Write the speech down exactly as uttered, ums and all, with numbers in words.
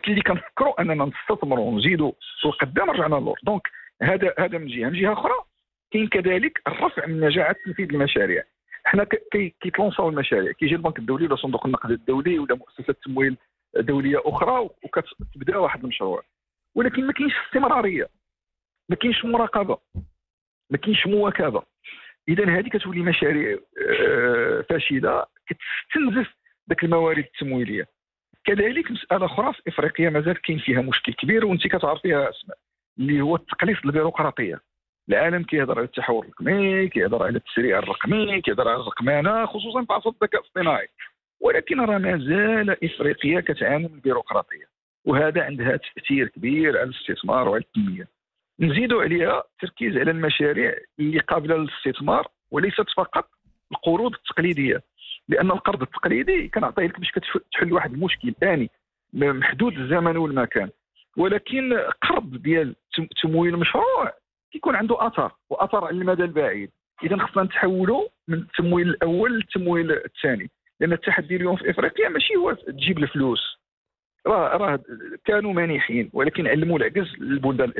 اللي كنفكروا اننا نستثمروا ونزيدوا وقدام رجعنا للور. دونك هذا هذا من جهه. من جهه اخرى كاين كذلك الرفع من نجاعه تنفيذ المشاريع. حنا كيتلونساو المشاريع، كيجي البنك الدولي ولا صندوق النقد الدولي ولا مؤسسات تمويل دوليه اخرى وكتبدا واحد المشروع، ولكن ما كاينش استمراريه، ما كاينش مراقبه، ما كاينش مواكبه. اذا هذه كتولي مشاريع فاشله كتستنزف ذاك الموارد التمويليه. كذلك مساله اخرى في افريقيا مازال كاين فيها مشكل كبير وانت كتعرفيها اسماء، اللي هو التقليص البيروقراطيه. العالم كيهضر على التحول الرقمي، كيهضر على التسريع الرقمي، كيهضر على الرقمنه خصوصا في عصر الذكاء الاصطناعي، ولكن راه مازال افريقيا كتعاني من البيروقراطيه، وهذا عندها تاثير كبير على الاستثمار وعلى التنميه. نزيدوا عليها التركيز على المشاريع اللي قابله للاستثمار وليست فقط القروض التقليديه، لان القرض التقليدي كنعطيه لك باش تحل واحد المشكل ثاني محدود الزمن والمكان، ولكن قرض ديال تمويل مشروع كيكون عنده اثر واثر على المدى البعيد. اذا خصنا نتحولوا من التمويل الاول للتمويل الثاني، لان التحدي اليوم في افريقيا ماشي هو تجيب الفلوس، راه راه كانوا مانحين ولكن علموا العجز للبلدان